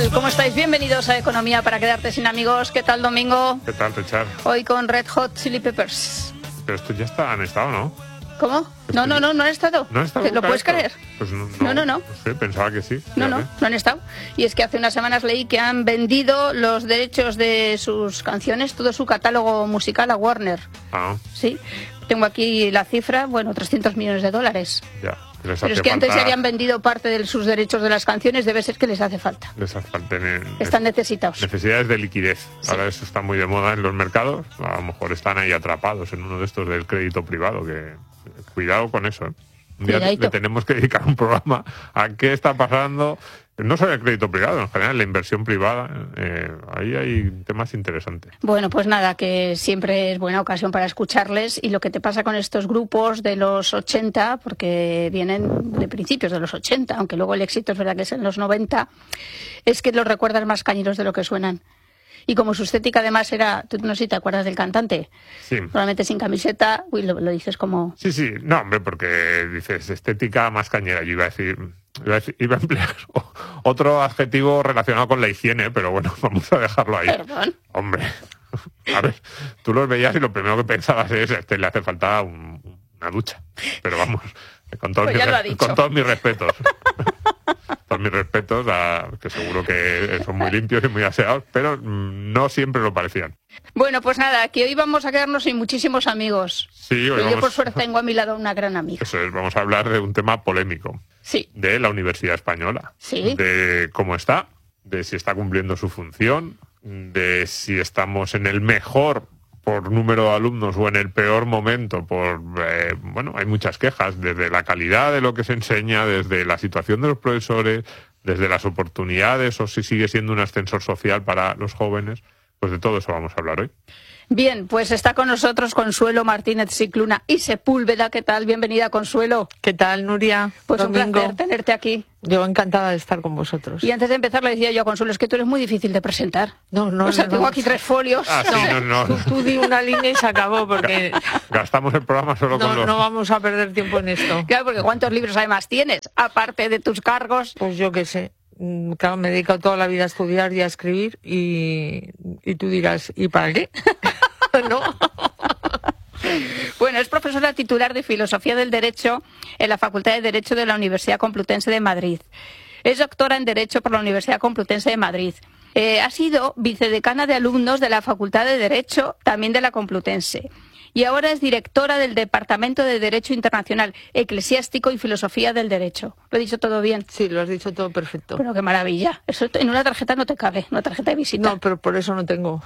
tal? ¿Cómo estáis? Bienvenidos a Economía para quedarte sin amigos. ¿Qué tal, Domingo? ¿Qué tal, Richard? Hoy con Red Hot Chili Peppers. Pero estos ya han estado, ¿no? ¿Cómo? No han estado. ¿No han estado? ¿Te lo puedes creer? Pues no. No sé, pensaba que sí. No han estado. Y es que hace unas semanas leí que han vendido los derechos de sus canciones, todo su catálogo musical a Warner. Ah. Sí. Tengo aquí la cifra, $300 millones. Ya. Pero es que antes se habían vendido parte de sus derechos de las canciones, debe ser que les hace falta. Están necesitados. Necesidades de liquidez. Sí. Ahora eso está muy de moda en los mercados. A lo mejor están ahí atrapados en uno de estos del crédito privado. Que cuidado con eso. Un día le tenemos que dedicar un programa a qué está pasando. No solo el crédito privado, en general la inversión privada, ahí hay temas interesantes. Bueno, pues nada, que siempre es buena ocasión para escucharles, y lo que te pasa con estos grupos de los 80, porque vienen de principios de los 80, aunque luego el éxito es verdad que es en los 90, es que los recuerdas más cañeros de lo que suenan. Y como su estética además era, tú no sé si te acuerdas del cantante, sí. Probablemente sin camiseta, lo dices como... Sí, no, hombre, porque dices estética más cañera, yo iba a emplear otro adjetivo relacionado con la higiene, pero bueno, vamos a dejarlo ahí. ¿Perdón? Hombre, a ver, tú los veías y lo primero que pensabas es, le hace falta una ducha, pero vamos, con todos mis respetos. Todos mis respetos, que seguro que son muy limpios y muy aseados, pero no siempre lo parecían. Bueno, pues nada, que hoy vamos a quedarnos sin muchísimos amigos. Sí, yo por suerte tengo a mi lado una gran amiga. Eso es, vamos a hablar de un tema polémico. Sí. De la Universidad Española. Sí. De cómo está, de si está cumpliendo su función, de si estamos en el mejor por número de alumnos o en el peor momento hay muchas quejas, desde la calidad de lo que se enseña, desde la situación de los profesores, desde las oportunidades o si sigue siendo un ascensor social para los jóvenes. Pues de todo eso vamos a hablar hoy. Bien, pues está con nosotros Consuelo Martínez Scicluna y Sepúlveda. ¿Qué tal? Bienvenida, Consuelo. ¿Qué tal, Nuria? Pues Domingo. Un placer tenerte aquí. Yo encantada de estar con vosotros. Y antes de empezar le decía yo a Consuelo, es que tú eres muy difícil de presentar. No. Tengo aquí 3 folios. No. Tú di una línea y se acabó, porque... Gastamos el programa solo con los... No vamos a perder tiempo en esto. Claro, porque ¿cuántos libros además tienes, aparte de tus cargos? Pues yo qué sé. Claro, me he dedicado toda la vida a estudiar y a escribir y tú dirás, ¿y para qué? ¿No? Bueno, es profesora titular de Filosofía del Derecho en la Facultad de Derecho de la Universidad Complutense de Madrid. Es doctora en Derecho por la Universidad Complutense de Madrid. Ha sido vicedecana de alumnos de la Facultad de Derecho, también de la Complutense. Y ahora es directora del Departamento de Derecho Internacional, Eclesiástico y Filosofía del Derecho. ¿Lo he dicho todo bien? Sí, lo has dicho todo perfecto. Pero qué maravilla. Eso en una tarjeta no te cabe, una tarjeta de visita. No, pero por eso no tengo.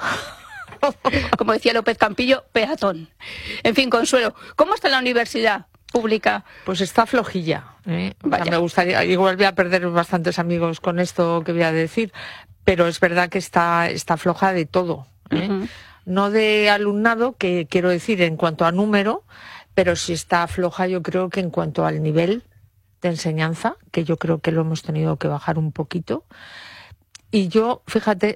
Como decía López Campillo, peatón. En fin, Consuelo, ¿cómo está la universidad pública? Pues está flojilla. O sea, me gustaría, igual voy a perder bastantes amigos con esto que voy a decir, pero es verdad que está floja de todo. Uh-huh. No de alumnado, que quiero decir en cuanto a número, pero sí está floja yo creo que en cuanto al nivel de enseñanza, que yo creo que lo hemos tenido que bajar un poquito. Y yo, fíjate,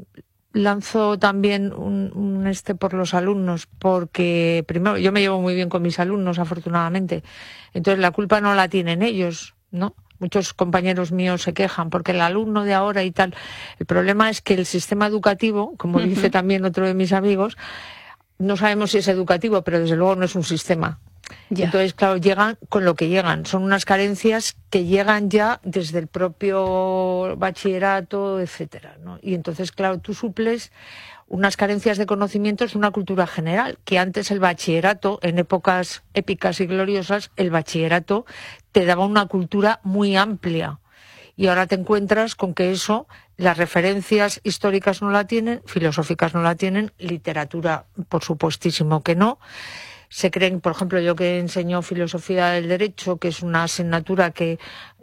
lanzo también un por los alumnos, porque primero yo me llevo muy bien con mis alumnos, afortunadamente. Entonces la culpa no la tienen ellos, ¿no? Muchos compañeros míos se quejan porque el alumno de ahora y tal. El problema es que el sistema educativo, como dice también otro de mis amigos, no sabemos si es educativo, pero desde luego no es un sistema. Ya. Entonces, claro, llegan con lo que llegan. Son unas carencias que llegan ya desde el propio bachillerato, etcétera, ¿no? Y entonces, claro, tú suples unas carencias de conocimientos de una cultura general, que antes el bachillerato, en épocas épicas y gloriosas, el bachillerato te daba una cultura muy amplia. Y ahora te encuentras con que eso, las referencias históricas no la tienen, filosóficas no la tienen, literatura, por supuestísimo que no. Se creen, por ejemplo, yo que enseño Filosofía del Derecho, que es una asignatura que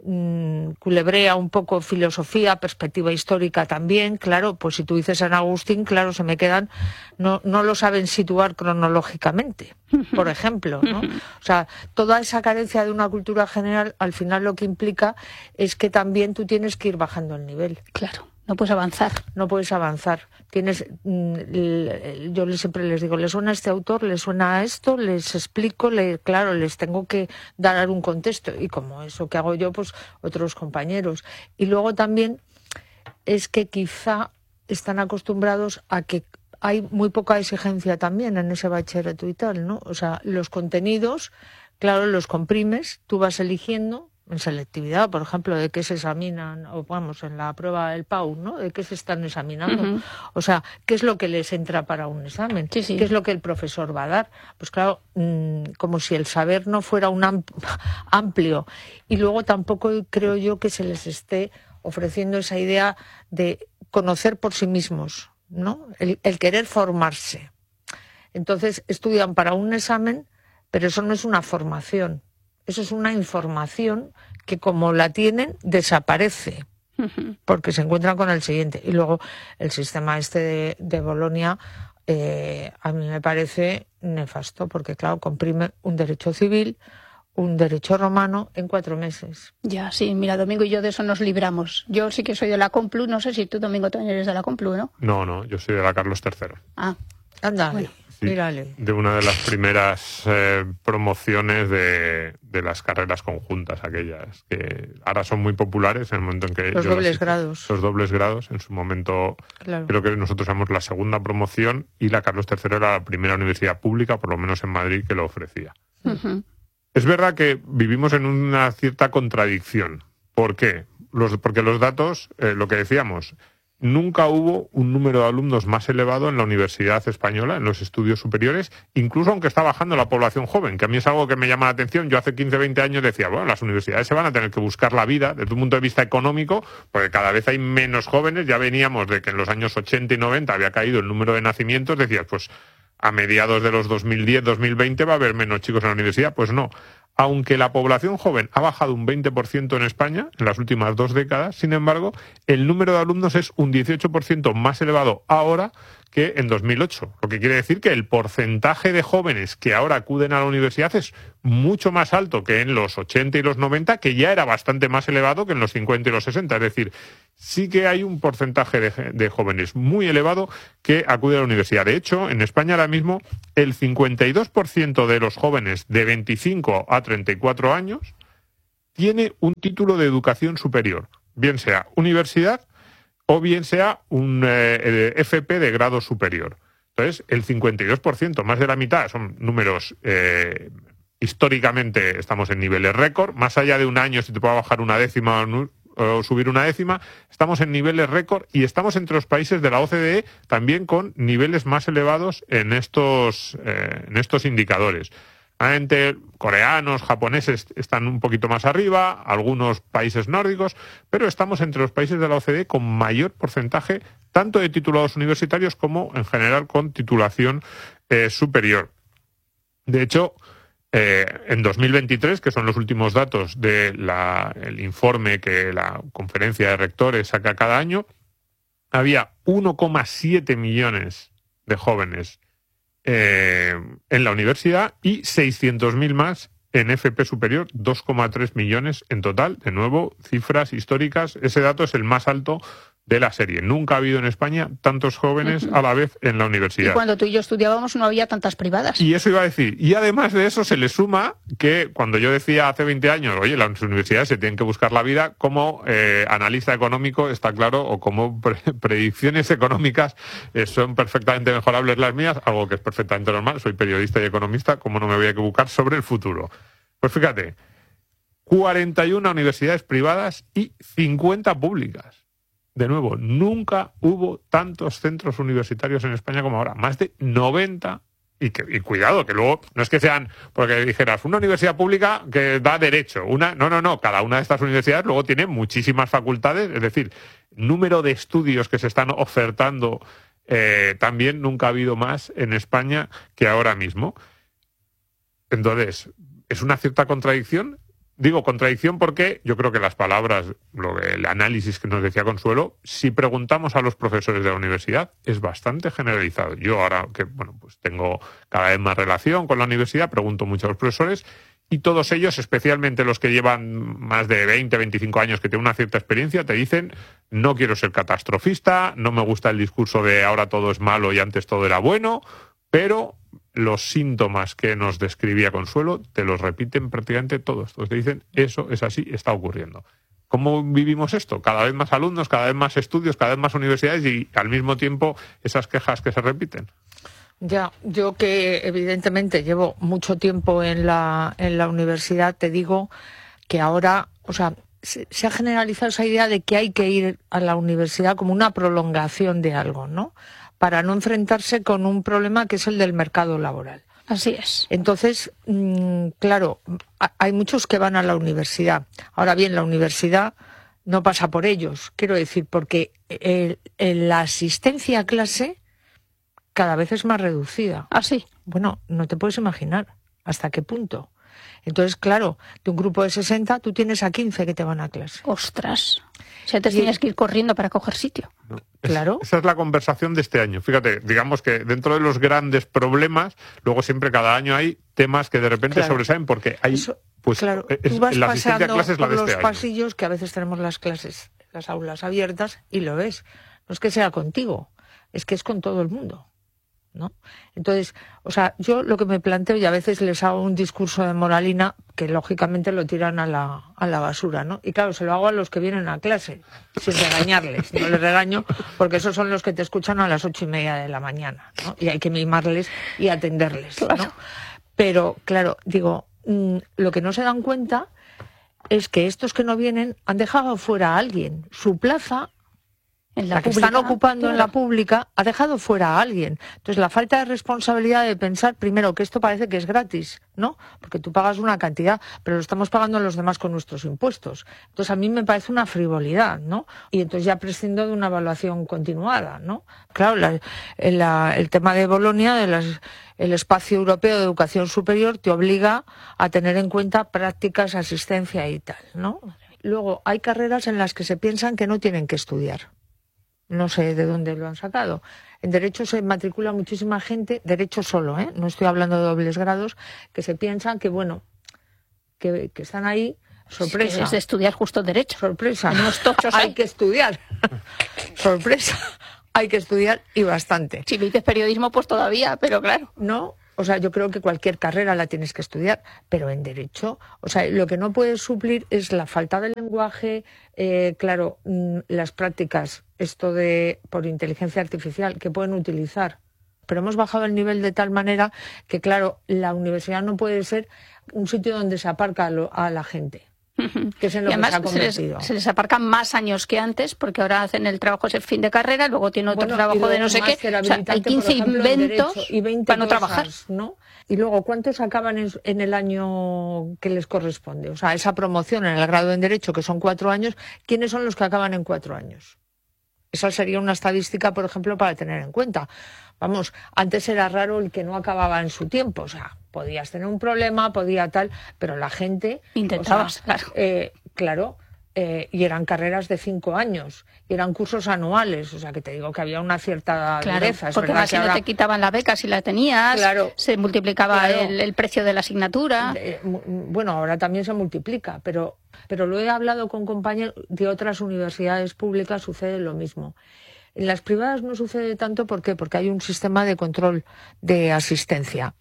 culebrea un poco filosofía, perspectiva histórica también, claro, pues si tú dices San Agustín, claro, se me quedan, no lo saben situar cronológicamente, por ejemplo, ¿no? O sea, toda esa carencia de una cultura general, al final lo que implica es que también tú tienes que ir bajando el nivel. Claro. No puedes avanzar. No puedes avanzar. Yo siempre les digo, ¿les suena a este autor? ¿Les suena a esto? Les explico, claro, les tengo que dar un contexto. Y como eso que hago yo, pues otros compañeros. Y luego también es que quizá están acostumbrados a que hay muy poca exigencia también en ese bachillerato y tal, ¿no? O sea, los contenidos, claro, los comprimes, tú vas eligiendo en selectividad, por ejemplo, de qué se examinan, o vamos, en la prueba del PAU, ¿no? De qué se están examinando. Uh-huh. O sea, ¿qué es lo que les entra para un examen? Sí, sí. ¿Qué es lo que el profesor va a dar? Pues claro, como si el saber no fuera un amplio. Y luego tampoco creo yo que se les esté ofreciendo esa idea de conocer por sí mismos, ¿no? El querer formarse. Entonces estudian para un examen, pero eso no es una formación. Eso es una información que, como la tienen, desaparece, porque se encuentran con el siguiente. Y luego el sistema este de Bolonia a mí me parece nefasto, porque claro, comprime un derecho civil, un derecho romano en 4 meses. Ya, sí, mira, Domingo y yo de eso nos libramos. Yo sí que soy de la Complu, no sé si tú, Domingo, también eres de la Complu, ¿no? No, yo soy de la Carlos III. Ah, anda, bueno. Sí, mírale. de una de las primeras promociones de las carreras conjuntas, aquellas que ahora son muy populares en el momento en que... Los dobles grados. Los dobles grados, en su momento, claro. Creo que nosotros éramos la segunda promoción y la Carlos III era la primera universidad pública, por lo menos en Madrid, que lo ofrecía. Uh-huh. Es verdad que vivimos en una cierta contradicción. ¿Por qué? Porque los datos, lo que decíamos... Nunca hubo un número de alumnos más elevado en la Universidad Española, en los estudios superiores, incluso aunque está bajando la población joven, que a mí es algo que me llama la atención. Yo hace 15, 20 años decía, bueno, las universidades se van a tener que buscar la vida desde un punto de vista económico, porque cada vez hay menos jóvenes. Ya veníamos de que en los años 80 y 90 había caído el número de nacimientos. Decías, pues a mediados de los 2010, 2020 va a haber menos chicos en la universidad. Pues no. Aunque la población joven ha bajado un 20% en España en las últimas 2 décadas, sin embargo, el número de alumnos es un 18% más elevado ahora que en 2008. Lo que quiere decir que el porcentaje de jóvenes que ahora acuden a la universidad es mucho más alto que en los 80 y los 90, que ya era bastante más elevado que en los 50 y los 60. Es decir, sí que hay un porcentaje de jóvenes muy elevado que acuden a la universidad. De hecho, en España ahora mismo el 52% de los jóvenes de 25 a 34 años tiene un título de educación superior, bien sea universidad o bien sea un FP de grado superior. Entonces, el 52%, más de la mitad, son números... históricamente estamos en niveles récord. Más allá de un año, si te puede bajar una décima o subir una décima, estamos en niveles récord y estamos entre los países de la OCDE también con niveles más elevados en estos indicadores. Realmente, coreanos, japoneses están un poquito más arriba, algunos países nórdicos, pero estamos entre los países de la OCDE con mayor porcentaje tanto de titulados universitarios como en general con titulación superior. De hecho, en 2023, que son los últimos datos del informe que la conferencia de rectores saca cada año, había 1,7 millones de jóvenes en la universidad y 600.000 más en FP superior, 2,3 millones en total. De nuevo, cifras históricas. Ese dato es el más alto de la serie. Nunca ha habido en España tantos jóvenes a la vez en la universidad. Y cuando tú y yo estudiábamos no había tantas privadas. Y eso iba a decir. Y además de eso se le suma que cuando yo decía hace 20 años, oye, las universidades se tienen que buscar la vida, como analista económico está claro, o como predicciones económicas son perfectamente mejorables las mías, algo que es perfectamente normal. Soy periodista y economista, ¿cómo no me voy a equivocar sobre el futuro? Pues fíjate, 41 universidades privadas y 50 públicas. De nuevo, nunca hubo tantos centros universitarios en España como ahora. Más de 90. Y cuidado, que luego no es que sean, porque dijeras, una universidad pública que da derecho. No. Cada una de estas universidades luego tiene muchísimas facultades. Es decir, número de estudios que se están ofertando también nunca ha habido más en España que ahora mismo. Entonces, es una cierta contradicción. Digo contradicción porque yo creo que las palabras, el análisis que nos decía Consuelo, si preguntamos a los profesores de la universidad, es bastante generalizado. Yo ahora que pues tengo cada vez más relación con la universidad, pregunto mucho a los profesores y todos ellos, especialmente los que llevan más de 20, 25 años, que tienen una cierta experiencia, te dicen, no quiero ser catastrofista, no me gusta el discurso de ahora todo es malo y antes todo era bueno, pero los síntomas que nos describía Consuelo te los repiten prácticamente todos. Entonces te dicen, eso es así, está ocurriendo. ¿Cómo vivimos esto? Cada vez más alumnos, cada vez más estudios, cada vez más universidades y al mismo tiempo esas quejas que se repiten. Ya, yo que evidentemente llevo mucho tiempo en la universidad, te digo que ahora, o sea, se ha generalizado esa idea de que hay que ir a la universidad como una prolongación de algo, ¿no? Para no enfrentarse con un problema que es el del mercado laboral. Así es. Entonces, claro, hay muchos que van a la universidad. Ahora bien, la universidad no pasa por ellos, quiero decir, porque la asistencia a clase cada vez es más reducida. ¿Ah, sí? Bueno, no te puedes imaginar hasta qué punto. Entonces, claro, de un grupo de 60, tú tienes a 15 que te van a clase. ¡Ostras! O sea, te tienes que ir corriendo para coger sitio. No, claro. Esa es la conversación de este año. Fíjate, digamos que dentro de los grandes problemas, luego siempre cada año hay temas que de repente sobresalen porque hay... Eso, pues claro, tú vas la asistencia a clases la de este los año. Pasillos, que a veces tenemos las clases, las aulas abiertas, y lo ves. No es que sea contigo, es que es con todo el mundo, ¿no? Entonces, o sea, yo lo que me planteo, y a veces les hago un discurso de moralina, que lógicamente lo tiran a la basura, ¿no? Y claro, se lo hago a los que vienen a clase, sin regañarles. No les regaño, porque esos son los que te escuchan a las 8:30 de la mañana, ¿no? Y hay que mimarles y atenderles, ¿no? Claro. Pero, claro, digo, lo que no se dan cuenta es que estos que no vienen han dejado fuera a alguien. Su plaza, En la que están ocupando en la pública, ha dejado fuera a alguien. Entonces, la falta de responsabilidad de pensar, primero, que esto parece que es gratis, ¿no? Porque tú pagas una cantidad, pero lo estamos pagando los demás con nuestros impuestos. Entonces, a mí me parece una frivolidad, ¿no? Y entonces ya prescindo de una evaluación continuada, ¿no? Claro, el tema de Bolonia, el espacio europeo de educación superior, te obliga a tener en cuenta prácticas, asistencia y tal, ¿no? Luego, hay carreras en las que se piensan que no tienen que estudiar. No sé de dónde lo han sacado. En Derecho se matricula muchísima gente, Derecho solo, no estoy hablando de dobles grados, que se piensan que, bueno, que están ahí, sorpresa. Sí, es de estudiar justo Derecho. Sorpresa. Unos tochos hay que estudiar. Sorpresa. Hay que estudiar y bastante. Si me dices periodismo, pues todavía, pero claro. No, o sea, yo creo que cualquier carrera la tienes que estudiar, pero en Derecho, o sea, lo que no puedes suplir es la falta de lenguaje, claro, las prácticas, esto de por inteligencia artificial, que pueden utilizar. Pero hemos bajado el nivel de tal manera que, claro, la universidad no puede ser un sitio donde se aparca a la gente. Que es en lo y además que se ha convertido. se les aparcan más años que antes, porque ahora hacen el trabajo ese fin de carrera, luego tienen otro trabajo de no sé qué. O sea, hay 15 inventos y 20 para no cosas, trabajar, ¿no? Y luego, ¿cuántos acaban en el año que les corresponde? O sea, esa promoción en el grado en Derecho, que son 4 años, ¿quiénes son los que acaban en 4 años? Esa sería una estadística, por ejemplo, para tener en cuenta. Vamos, antes era raro el que no acababa en su tiempo, o sea, podías tener un problema, podía tal, pero la gente... Intentabas, claro. Y eran carreras de 5 años, y eran cursos anuales, o sea, que te digo que había una cierta dureza. Porque además si no te quitaban la beca, si la tenías, se multiplicaba el precio de la asignatura. Bueno, ahora también se multiplica, pero lo he hablado con compañeros de otras universidades públicas, sucede lo mismo. En las privadas no sucede tanto, ¿por qué? Porque hay un sistema de control de asistencia.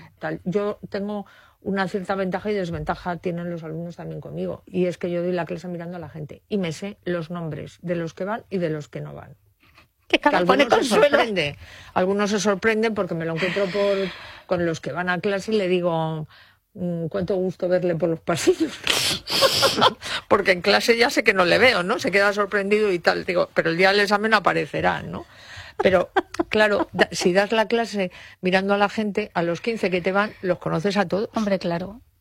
Yo tengo una cierta ventaja y desventaja, tienen los alumnos también conmigo, y es que yo doy la clase mirando a la gente y me sé los nombres de los que van y de los que no van. Que algunos se sorprenden porque me lo encuentro con los que van a clase y le digo, cuánto gusto verle por los pasillos. Porque en clase ya sé que no le veo, ¿no? Se queda sorprendido y tal. Digo, pero el día del examen aparecerá, ¿no? Pero, claro, si das la clase mirando a la gente, a los 15 que te van, los conoces a todos. Hombre, claro.